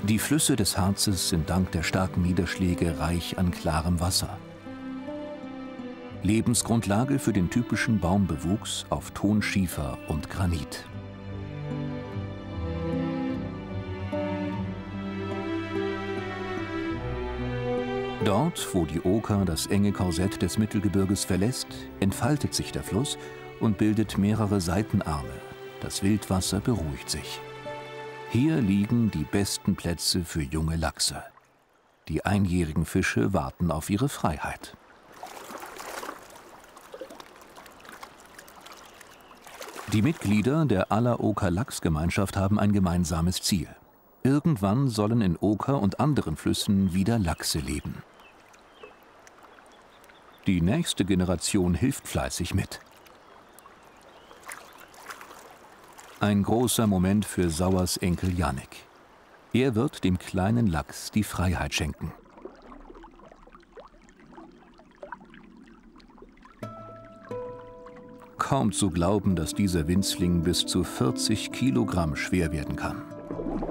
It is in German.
Die Flüsse des Harzes sind dank der starken Niederschläge reich an klarem Wasser. Lebensgrundlage für den typischen Baumbewuchs auf Tonschiefer und Granit. Dort, wo die Oker das enge Korsett des Mittelgebirges verlässt, entfaltet sich der Fluss und bildet mehrere Seitenarme. Das Wildwasser beruhigt sich. Hier liegen die besten Plätze für junge Lachse. Die einjährigen Fische warten auf ihre Freiheit. Die Mitglieder der Aller-Oker-Lachsgemeinschaft haben ein gemeinsames Ziel. Irgendwann sollen in Oker und anderen Flüssen wieder Lachse leben. Die nächste Generation hilft fleißig mit. Ein großer Moment für Sauers Enkel Jannik. Er wird dem kleinen Lachs die Freiheit schenken. Kaum zu glauben, dass dieser Winzling bis zu 40 Kilogramm schwer werden kann.